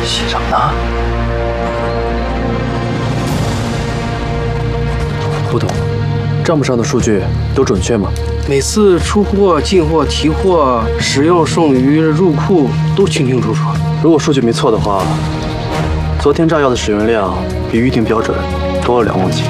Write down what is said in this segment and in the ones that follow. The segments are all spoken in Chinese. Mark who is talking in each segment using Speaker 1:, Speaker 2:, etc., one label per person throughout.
Speaker 1: 写什么呢？
Speaker 2: 不懂，账目上的数据都准确吗？
Speaker 3: 每次出货、进货、提货、使用剩余入库都清清楚楚。
Speaker 2: 如果数据没错的话，昨天炸药的使用量比预定标准多了2公斤。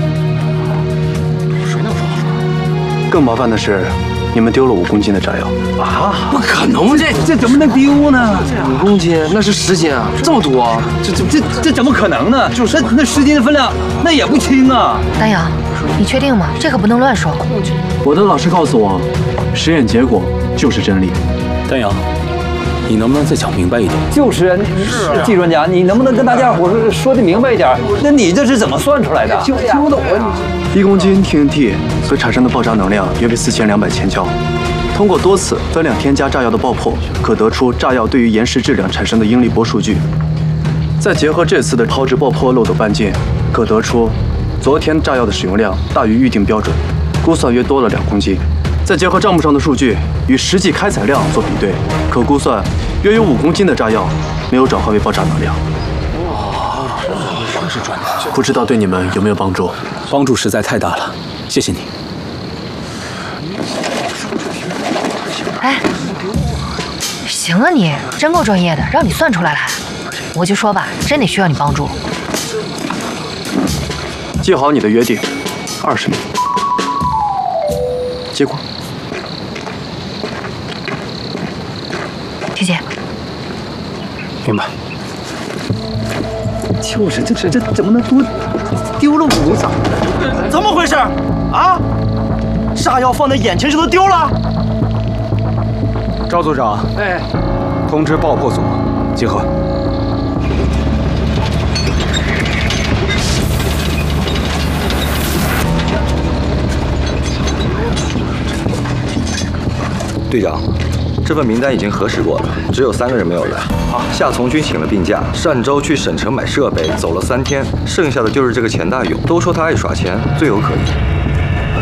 Speaker 1: 谁能说出？
Speaker 2: 更麻烦的是，你们丢了5公斤的炸药。
Speaker 3: 啊，不可能，
Speaker 1: 这怎么能丢呢
Speaker 3: 5公斤那是10斤啊，这么多，
Speaker 1: 这怎么可能呢？就是那10斤的分量，那也不轻啊！
Speaker 4: 丹阳，你确定吗？这可不能乱说。
Speaker 2: 我的老师告诉我，实验结果就是真理。
Speaker 5: 丹阳，你能不能再讲明白一点？
Speaker 1: 就是啊，季专家，你能不能跟大家伙说的明白一点？那你这是怎么算出来的？
Speaker 3: 听不懂啊
Speaker 2: 1公斤 TNT 所产生的爆炸能量约为4200千焦。通过多次分量添加炸药的爆破，可得出炸药对于岩石质量产生的应力波数据。再结合这次的抛掷爆破漏斗半径，可得出昨天炸药的使用量大于预定标准，估算约多了2公斤。再结合账目上的数据与实际开采量做比对，可估算约有5公斤的炸药没有转化为爆炸能量。
Speaker 5: 是专家，
Speaker 2: 不知道对你们有没有帮助？
Speaker 5: 帮助实在太大了，谢谢你。
Speaker 4: 哎，行啊你，真够专业的，让你算出来了。我就说吧，真得需要你帮助。
Speaker 2: 记好你的约定，20秒。结果，
Speaker 4: 谢谢。
Speaker 2: 明白。
Speaker 1: 就是这怎么能丢了5咋？
Speaker 6: 怎么回事啊？炸药放在眼前就都丢了？
Speaker 5: 赵组长，
Speaker 3: 哎，
Speaker 5: 通知爆破组集合。
Speaker 7: 队长，这份名单已经核实过了，只有3个人没有来。夏从军请了病假，单周去省城买设备，走了3天，剩下的就是这个钱大勇。都说他爱耍钱，罪有可疑。